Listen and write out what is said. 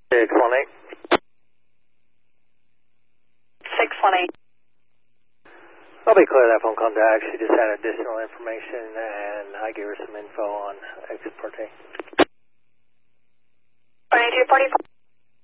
618. 618. I'll be clear of that phone contact. She just had additional information, and I gave her some info on ex parte. 2244.